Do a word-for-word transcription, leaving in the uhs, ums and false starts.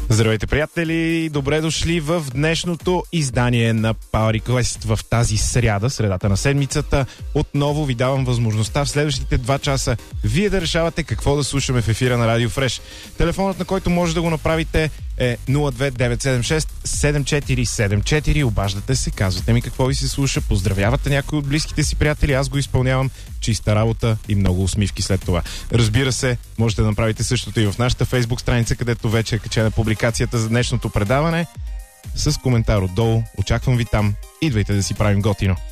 Здравейте, приятели! Добре дошли в днешното издание на Power Request в тази сряда, средата на седмицата. Отново ви давам възможността в следващите два часа вие да решавате какво да слушаме в ефира на Радио Фреш. Телефонът, на който може да го направите, е нула две девет седем шест седем четири седем четири. Обаждате се, казвате ми какво ви се слуша, поздравявате някой от близките си приятели, аз го изпълнявам, чиста работа и много усмивки след това. Разбира се, можете да направите същото и в нашата Фейсбук страница, където вече е качена публикацията за днешното предаване с коментар отдолу. Очаквам ви там. Идвайте да си правим готино.